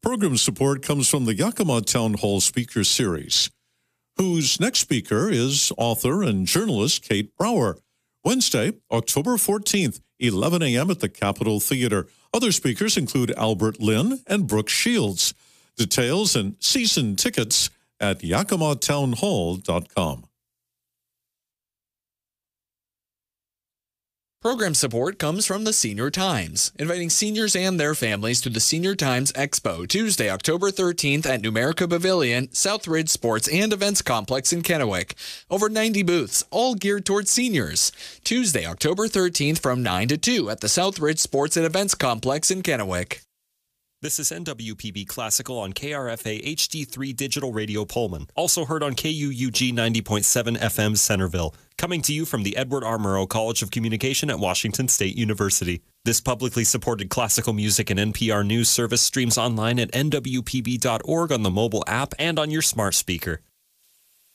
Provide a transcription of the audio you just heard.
Program support comes from the Yakima Town Hall Speaker Series, whose next speaker is author and journalist Kate Brower. Wednesday, October 14th, 11 a.m. at the Capitol Theater. Other speakers include Albert Lynn and Brooke Shields. Details and season tickets at YakimaTownHall.com. Program support comes from the Senior Times, inviting seniors and their families to the Senior Times Expo, Tuesday, October 13th at Numerica Pavilion, Southridge Sports and Events Complex in Kennewick. Over 90 booths, all geared towards seniors. Tuesday, October 13th from 9 to 2 at the Southridge Sports and Events Complex in Kennewick. This is NWPB Classical on KRFA HD3 Digital Radio Pullman. Also heard on KUUG 90.7 FM Centerville. Coming to you from the Edward R. Murrow College of Communication at Washington State University. This publicly supported classical music and NPR News service streams online at nwpb.org on the mobile app and on your smart speaker.